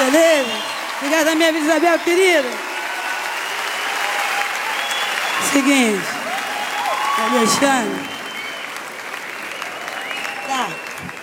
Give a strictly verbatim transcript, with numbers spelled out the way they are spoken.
Beleza? Obrigado a minha vida, Isabel, querida. Seguinte. Alexandre. Tá.